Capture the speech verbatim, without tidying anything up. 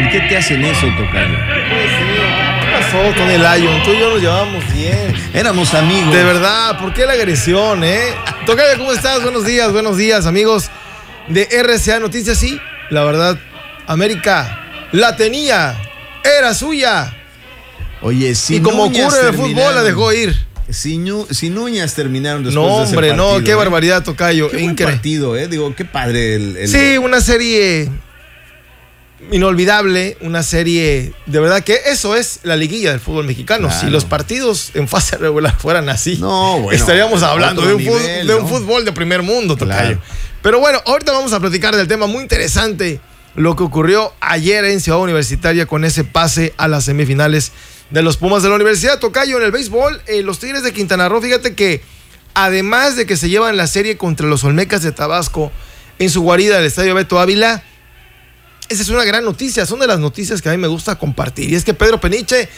¿Por qué te hacen eso, tocayo? ¿Qué pasó con el Lion? Tú y yo nos llevamos bien. Éramos amigos. De verdad, ¿por qué la agresión, eh? Tocayo, ¿cómo estás? Buenos días, buenos días, amigos de R C A Noticias. Sí, la verdad, América la tenía, era suya. Oye, si y como Núñez ocurre en el fútbol, la dejó ir. Sin, sin uñas terminaron después no, de ese hombre, partido. No, qué ¿eh? barbaridad, tocayo. Qué buen partido, ¿eh? Digo, qué padre. El, el... Sí, una serie inolvidable, una serie, de verdad que eso es la liguilla del fútbol mexicano. Claro. Si los partidos en fase regular fueran así, no, bueno, estaríamos hablando de un, nivel, fútbol, de un ¿no? fútbol de primer mundo, tocayo. Claro. Pero bueno, ahorita vamos a platicar del tema muy interesante, lo que ocurrió ayer en Ciudad Universitaria con ese pase a las semifinales de los Pumas de la Universidad. Tocayo, en el béisbol, eh, los Tigres de Quintana Roo, fíjate que además de que se llevan la serie contra los Olmecas de Tabasco en su guarida del Estadio Beto Ávila, esa es una gran noticia, son de las noticias que a mí me gusta compartir. Y es que Pedro Peniche